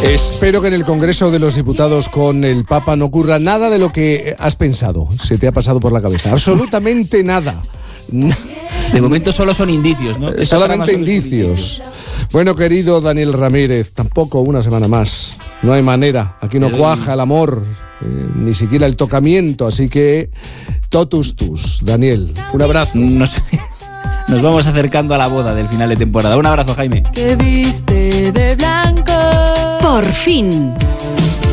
Espero que en el Congreso de los Diputados con el Papa no ocurra nada de lo que has pensado, se te ha pasado por la cabeza. Absolutamente nada. De momento solo son indicios, ¿no? Solamente indicios. Bueno, querido Daniel Ramírez, tampoco una semana más. No hay manera. Aquí no cuaja el amor, ni siquiera el tocamiento. Así que, totus tus. Daniel, un abrazo. Nos vamos acercando a la boda del final de temporada. Un abrazo, Jaime. Que viste de blanco. Por fin.